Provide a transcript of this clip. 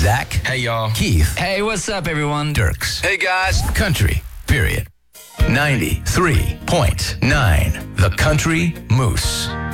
Zach. Hey, y'all. Keith. Hey, what's up, everyone? Dirks. Hey, guys. Country, period. 93.9 The Country Moose.